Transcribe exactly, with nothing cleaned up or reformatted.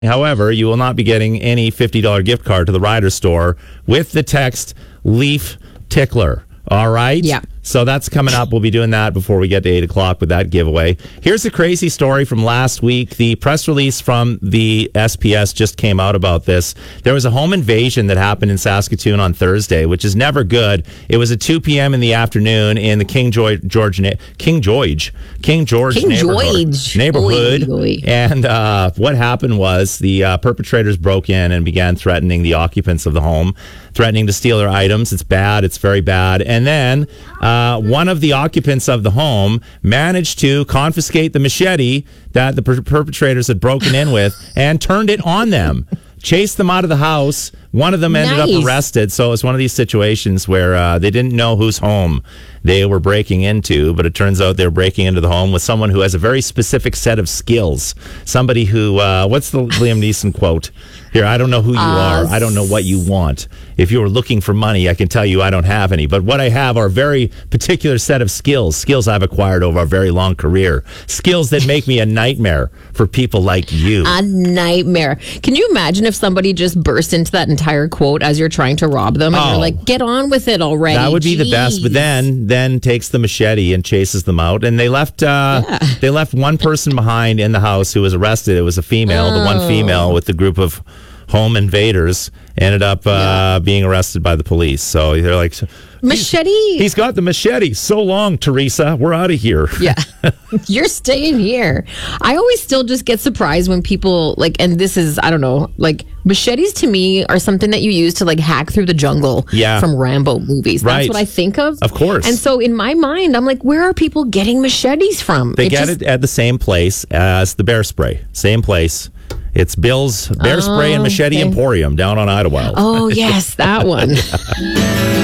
However, you will not be getting any fifty dollars gift card to the Ryder store with the text Leaf Tickler. All right? Yeah. So that's coming up. We'll be doing that before we get to eight o'clock with that giveaway. Here's a crazy story from last week. The press release from the S P S just came out about this. There was a home invasion that happened in Saskatoon on Thursday, which is never good. It was at two p.m. in the afternoon in the King George, George na- King George, King George King neighborhood. George. neighborhood. Oy, oy. And uh, what happened was the uh, perpetrators broke in and began threatening the occupants of the home, threatening to steal their items. It's bad. It's very bad. And then uh, one of the occupants of the home managed to confiscate the machete that the per- perpetrators had broken in with and turned it on them, chased them out of the house. One of them ended Nice. up arrested. So it was one of these situations where uh, they didn't know whose home they were breaking into, but it turns out they were breaking into the home with someone who has a very specific set of skills. Somebody who, uh, what's the Liam Neeson quote? Here, I don't know who you Uh, are. I don't know what you want. If you were looking for money, I can tell you I don't have any. But what I have are a very particular set of skills, skills I've acquired over a very long career, skills that make me a nightmare for people like you. A nightmare. Can you imagine if somebody just burst into that entire quote as you're trying to rob them and Oh. you're like, get on with it already? That would be the best. But Jeez. then, then takes the machete and chases them out. And they left, uh, Yeah. they left one person behind in the house who was arrested. It was a female. The one female with the group of home invaders ended up uh, being arrested by the police. So they're like, Machete. he's got the machete. So long, Teresa. We're out of here. Yeah. You're staying here. I always still just get surprised when people like, and this is, I don't know, like machetes to me are something that you use to like hack through the jungle Yeah. from Rambo movies. That's Right. what I think of. Of course. And so in my mind, I'm like, where are people getting machetes from? They It get just- it at the same place as the bear spray. Same place. It's Bill's Bear Spray and Machete okay. Emporium down on Idlewild. Oh, yes, that one.